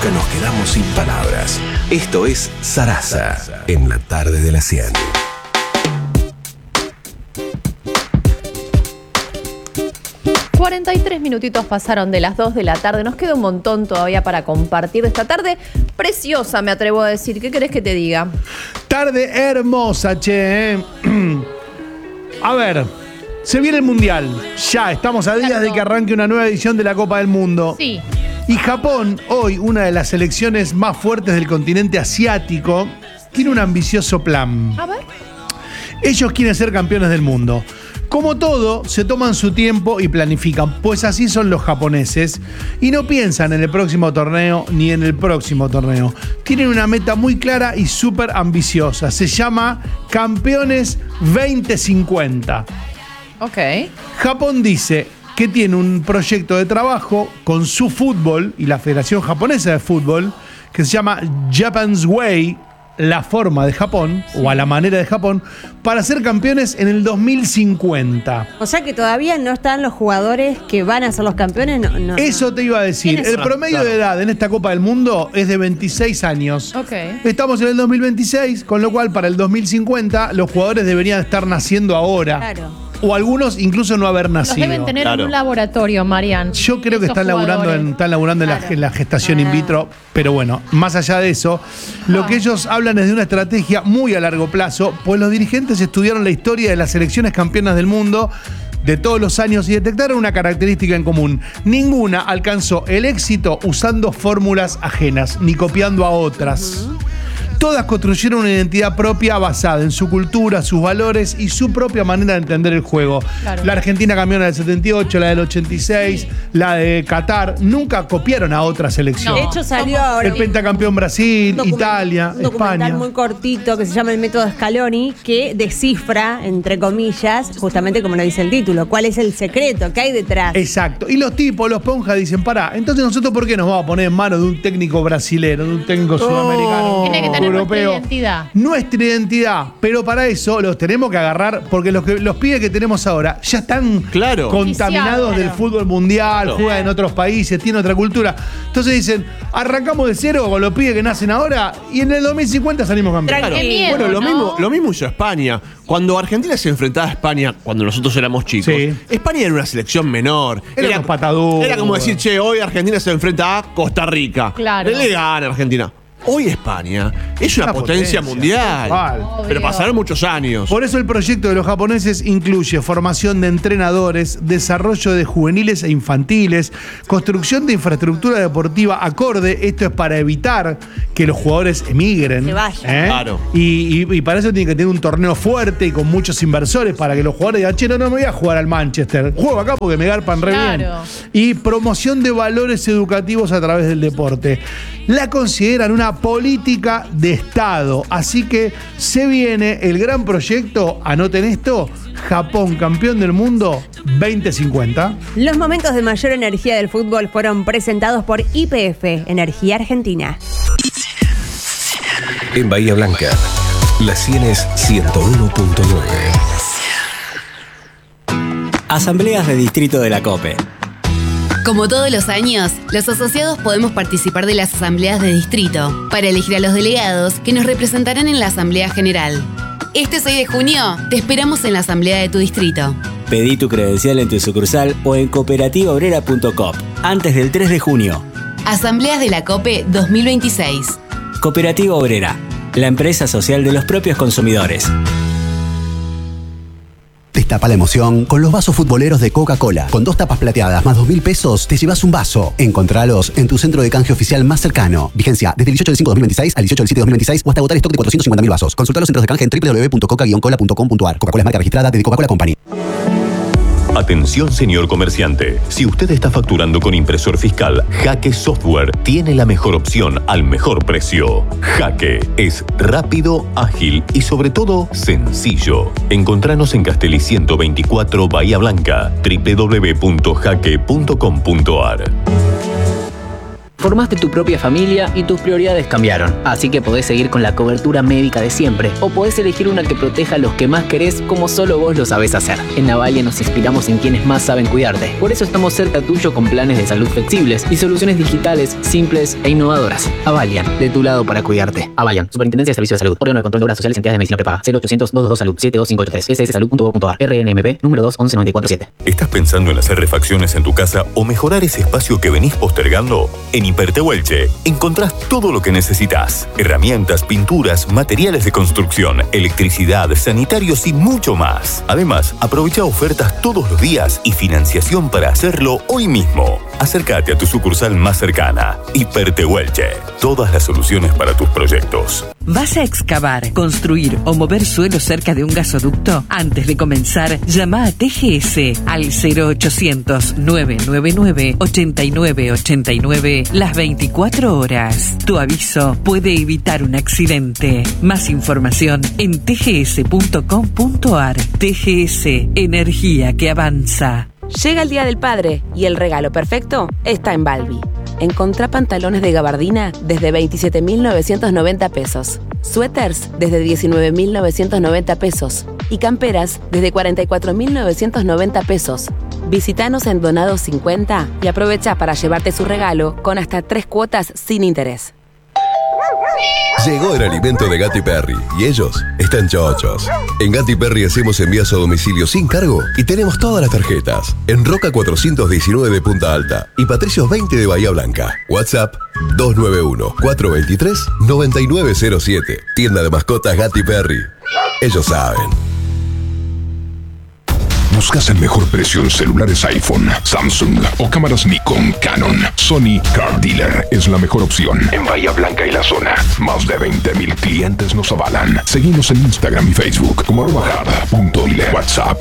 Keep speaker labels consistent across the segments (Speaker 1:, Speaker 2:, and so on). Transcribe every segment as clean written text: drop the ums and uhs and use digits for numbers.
Speaker 1: nunca nos quedamos sin palabras. Esto es Sarasa, en la tarde de la 100.
Speaker 2: ...43 minutitos pasaron de las 2 de la tarde. Nos queda un montón todavía para compartir esta tarde preciosa, me atrevo a decir. ¿Qué querés que te diga?
Speaker 3: Tarde hermosa, che. A ver, se viene el Mundial. Ya, estamos a días de que arranque una nueva edición de la Copa del Mundo.
Speaker 2: Sí.
Speaker 3: Y Japón, hoy una de las selecciones más fuertes del continente asiático, tiene un ambicioso plan.
Speaker 2: A ver.
Speaker 3: Ellos quieren ser campeones del mundo. Como todo, se toman su tiempo y planifican, pues así son los japoneses y no piensan en el próximo torneo ni en el próximo torneo. Tienen una meta muy clara y súper ambiciosa. Se llama Campeones 2050.
Speaker 2: Ok.
Speaker 3: Japón dice que tiene un proyecto de trabajo con su fútbol y la Federación Japonesa de Fútbol que se llama Japan's Way, la forma de Japón, o a la manera de Japón, para ser campeones en el 2050.
Speaker 4: O sea que todavía no están los jugadores que van a ser los campeones. No.
Speaker 3: Eso te iba a decir. El promedio de edad en esta Copa del Mundo es de 26 años.
Speaker 2: Ok.
Speaker 3: Estamos en el 2026, con lo cual para el 2050 los jugadores deberían estar naciendo ahora.
Speaker 4: Claro.
Speaker 3: O algunos incluso no haber
Speaker 2: Los
Speaker 3: nacido.
Speaker 2: deben tener en un laboratorio, Marian.
Speaker 3: Yo creo que
Speaker 2: Esos
Speaker 3: están laburando
Speaker 2: jugadores.
Speaker 3: en la gestación in vitro, pero bueno, más allá de eso, lo que ellos hablan es de una estrategia muy a largo plazo, pues los dirigentes estudiaron la historia de las selecciones campeonas del mundo de todos los años y detectaron una característica en común. Ninguna alcanzó el éxito usando fórmulas ajenas, ni copiando a otras. Todas construyeron una identidad propia basada en su cultura, sus valores y su propia manera de entender el juego.
Speaker 2: Claro.
Speaker 3: La Argentina campeona del 78, la del 86, la de Qatar, nunca copiaron a otra selección.
Speaker 4: De hecho salió ahora
Speaker 3: El pentacampeón Brasil, Italia,
Speaker 4: un documental
Speaker 3: España.
Speaker 4: muy cortito que se llama El Método Scaloni, que descifra, entre comillas, justamente como lo dice el título, cuál es el secreto, qué hay detrás.
Speaker 3: Exacto. Y los tipos, los ponjas, dicen, pará, entonces nosotros ¿por qué nos vamos a poner en manos de un técnico brasilero, de un técnico sudamericano?
Speaker 2: Tiene que tener nuestra
Speaker 3: europeo?
Speaker 2: identidad.
Speaker 3: Nuestra identidad, pero para eso los tenemos que agarrar, porque los pibes que tenemos ahora ya están contaminados
Speaker 2: Claro.
Speaker 3: del fútbol mundial,
Speaker 5: Claro.
Speaker 3: juegan en otros países, tienen otra cultura. Entonces dicen, arrancamos de cero con los pibes que nacen ahora y en el 2050 salimos campeones.
Speaker 5: Claro.
Speaker 2: Qué miedo,
Speaker 5: Bueno,
Speaker 2: ¿no?
Speaker 5: lo mismo hizo España. Cuando Argentina se enfrentaba a España, cuando nosotros éramos chicos,
Speaker 3: Sí.
Speaker 5: España era una selección menor.
Speaker 3: Era patadura.
Speaker 5: Era como decir, che, hoy Argentina se enfrenta a Costa Rica.
Speaker 2: Claro.
Speaker 5: Le gana a Argentina. Hoy España es una potencia mundial.
Speaker 3: total.
Speaker 5: Pero pasaron muchos años.
Speaker 3: Por eso el proyecto de los japoneses incluye formación de entrenadores, desarrollo de juveniles e infantiles, construcción de infraestructura deportiva acorde. Esto es para evitar que los jugadores emigren.
Speaker 4: Se vayan.
Speaker 5: Claro.
Speaker 3: Y para eso tiene que tener un torneo fuerte y con muchos inversores para que los jugadores digan, che, no me voy a jugar al Manchester. Juego acá porque me garpan re bien.
Speaker 2: Claro.
Speaker 3: Y promoción de valores educativos a través del deporte. La consideran una política de Estado. Así que se viene el gran proyecto, anoten esto, Japón campeón del mundo 2050.
Speaker 4: Los momentos de mayor energía del fútbol fueron presentados por YPF, Energía Argentina.
Speaker 1: En Bahía Blanca, la 100 es 101.9.
Speaker 6: Asambleas de Distrito de la COPE.
Speaker 7: Como todos los años, los asociados podemos participar de las asambleas de distrito para elegir a los delegados que nos representarán en la Asamblea General. Este 6 de junio te esperamos en la asamblea de tu distrito.
Speaker 6: Pedí tu credencial en tu sucursal o en cooperativaobrera.com antes del 3 de junio.
Speaker 7: Asambleas de la COPE 2026.
Speaker 6: Cooperativa Obrera, la empresa social de los propios consumidores.
Speaker 8: Destapa la emoción con los vasos futboleros de Coca-Cola. Con 2 tapas plateadas más 2.000 pesos, te llevas un vaso. Encontralos en tu centro de canje oficial más cercano. Vigencia desde el 18 del 5 de 2026 al 18 del 7 de 2026 o hasta agotar stock de 450.000 vasos. Consulta los centros de canje en www.coca-cola.com.ar. Coca-Cola es marca registrada de Coca-Cola Company.
Speaker 9: Atención, señor comerciante. Si usted está facturando con impresor fiscal, Jaque Software tiene la mejor opción al mejor precio. Jaque es rápido, ágil y sobre todo sencillo. Encontranos en Castelli 124 Bahía Blanca, www.jaque.com.ar.
Speaker 10: Formaste tu propia familia y tus prioridades cambiaron. Así que podés seguir con la cobertura médica de siempre. O podés elegir una que proteja a los que más querés como solo vos lo sabés hacer. En Avalia nos inspiramos en quienes más saben cuidarte. Por eso estamos cerca tuyo con planes de salud flexibles y soluciones digitales, simples e innovadoras. Avalian, de tu lado para cuidarte. Avalian, Superintendencia de Servicios de Salud. Órgano de Control de Obras Sociales y Entidades de Medicina Prepaga. 0800-222-SALUD 72583. sssalud.gov.ar. RNMP número 211-947.
Speaker 9: ¿Estás pensando en hacer refacciones en tu casa o mejorar ese espacio que venís postergando? En Hipertehuelche encontrás todo lo que necesitas. Herramientas, pinturas, materiales de construcción, electricidad, sanitarios y mucho más. Además, aprovecha ofertas todos los días y financiación para hacerlo hoy mismo. Acércate a tu sucursal más cercana. Hipertehuelche. Todas las soluciones para tus proyectos.
Speaker 11: ¿Vas a excavar, construir o mover suelo cerca de un gasoducto? Antes de comenzar, llama a TGS al 0800-999-8989 las 24 horas. Tu aviso puede evitar un accidente. Más información en tgs.com.ar. TGS, energía que avanza.
Speaker 12: Llega el Día del Padre y el regalo perfecto está en Balbi. Encontrá pantalones de gabardina desde 27.990 pesos, suéteres desde 19.990 pesos y camperas desde 44.990 pesos. Visítanos en Donados 50 y aprovecha para llevarte su regalo con hasta 3 cuotas sin interés.
Speaker 1: Llegó el alimento de Gatti Perry y ellos están chochos. En Gatti Perry hacemos envíos a domicilio sin cargo y tenemos todas las tarjetas. En Roca 419 de Punta Alta y Patricios 20 de Bahía Blanca. WhatsApp 291-423-9907. Tienda de mascotas Gatti Perry. Ellos saben.
Speaker 13: ¿Buscas el mejor precio en celulares iPhone, Samsung o cámaras Nikon, Canon? Sony Car Dealer es la mejor opción. En Bahía Blanca y la zona, más de 20.000 clientes nos avalan. Seguimos en Instagram y Facebook como @hard.dealer. WhatsApp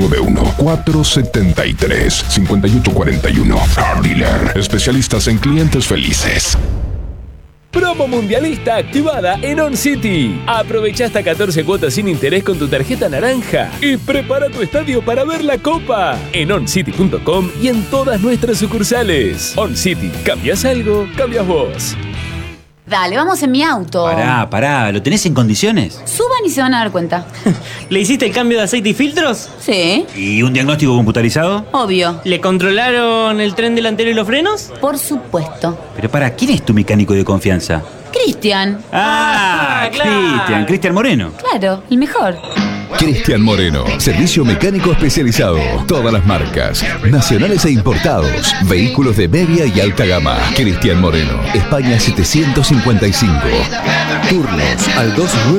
Speaker 13: 291-473-5841. Car Dealer, especialistas en clientes felices.
Speaker 14: Promo mundialista activada en On City. Aprovecha hasta 14 cuotas sin interés con tu tarjeta naranja y prepara tu estadio para ver la Copa en oncity.com y en todas nuestras sucursales. On City, ¿cambias algo? Cambias vos.
Speaker 15: Dale, vamos en mi auto.
Speaker 16: Pará, ¿lo tenés en condiciones?
Speaker 15: Suban y se van a dar cuenta.
Speaker 16: ¿Le hiciste el cambio de aceite y filtros?
Speaker 15: Sí.
Speaker 16: ¿Y un diagnóstico computarizado?
Speaker 15: Obvio.
Speaker 16: ¿Le controlaron el tren delantero y los frenos?
Speaker 15: Por supuesto.
Speaker 16: Pero ¿quién es tu mecánico de confianza?
Speaker 15: Cristian.
Speaker 16: Claro. Cristian Moreno.
Speaker 15: Claro, el mejor.
Speaker 1: Cristian Moreno, servicio mecánico especializado. Todas las marcas, nacionales e importados. Vehículos de media y alta gama. Cristian Moreno, España 755. Turnos al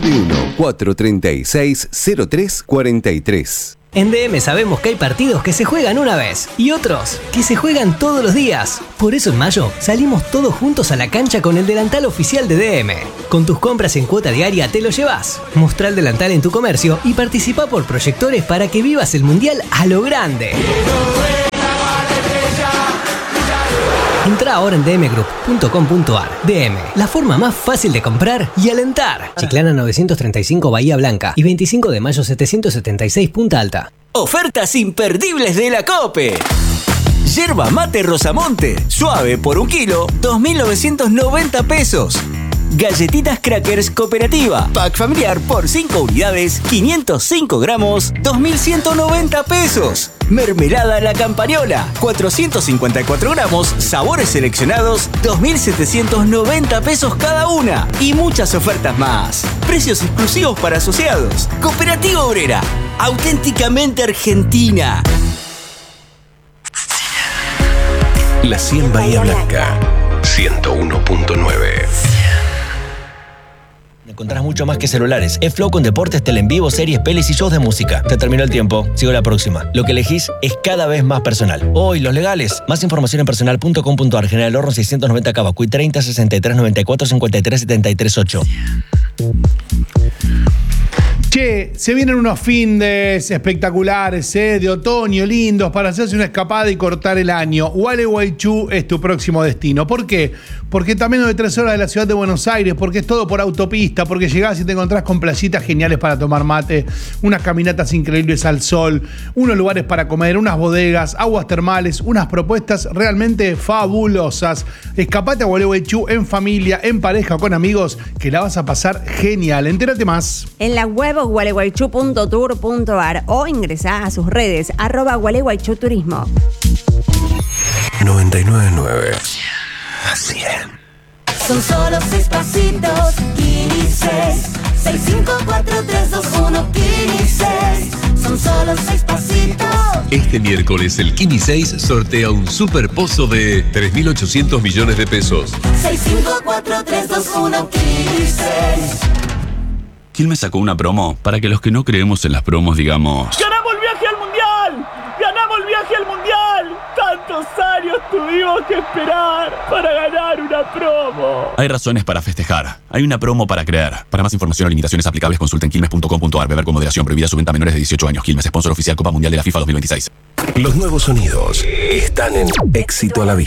Speaker 1: 291-436-0343.
Speaker 17: En DM sabemos que hay partidos que se juegan una vez y otros que se juegan todos los días. Por eso en mayo salimos todos juntos a la cancha con el delantal oficial de DM. Con tus compras en cuota diaria te lo llevas. Mostrá el delantal en tu comercio y participa por proyectores para que vivas el mundial a lo grande. Entra ahora en dmgroup.com.ar. DM, la forma más fácil de comprar y alentar. Chiclana 935 Bahía Blanca y 25 de mayo 776 Punta Alta.
Speaker 18: Ofertas imperdibles de la COPE. Yerba mate Rosamonte, suave por 1 kilo, 2.990 pesos. Galletitas Crackers Cooperativa, pack familiar por 5 unidades, 505 gramos, 2.190 pesos. Mermelada La Campañola, 454 gramos, sabores seleccionados, 2.790 pesos cada una. Y muchas ofertas más. Precios exclusivos para asociados. Cooperativa Obrera, auténticamente argentina.
Speaker 1: La 100 Bahía Blanca, 101.9.
Speaker 17: Encontrás mucho más que celulares. Es Flow con deportes, tele en vivo, series, pelis y shows de música. Te terminó el tiempo. Sigo la próxima. Lo que elegís es cada vez más personal. Hoy, los legales. Más información en personal.com.ar. General Horno 690 Cavacuy 30 63 94 53 73 8.
Speaker 3: Che, se vienen unos findes espectaculares, de otoño, lindos, para hacerse una escapada y cortar el año. Gualeguaychú es tu próximo destino. ¿Por qué? Porque está a menos de 3 horas de la ciudad de Buenos Aires, porque es todo por autopista, porque llegás y te encontrás con playitas geniales para tomar mate, unas caminatas increíbles al sol, unos lugares para comer, unas bodegas, aguas termales, unas propuestas realmente fabulosas. Escapate a Gualeguaychú en familia, en pareja o con amigos, que la vas a pasar genial. Entérate más
Speaker 4: en la web gualeguaychú.tour.ar o ingresá a sus redes @gualeguaychúturismo.
Speaker 1: 99.9. Así es.
Speaker 19: Son solo 6 pasitos, Kini 6. 6, 5, 4, 3, 2, 1, Kini 6. Son solo 6 pasitos.
Speaker 20: Este miércoles el Kini 6 sortea un super pozo de 3.800 millones de pesos.
Speaker 19: 6, 5, 4, 3, 2, 1, Kini 6.
Speaker 21: Quilmes sacó una promo para que los que no creemos en las promos digamos:
Speaker 22: ¡ganamos el viaje al mundial! ¡Ganamos el viaje al mundial! ¡Tantos años tuvimos que esperar para ganar una promo!
Speaker 21: Hay razones para festejar. Hay una promo para creer. Para más información o limitaciones aplicables, consulta en quilmes.com.ar. Beber con moderación. Prohibida su venta a menores de 18 años. Quilmes, sponsor oficial Copa Mundial de la FIFA 2026.
Speaker 1: Los nuevos sonidos están en Éxito a la Vista.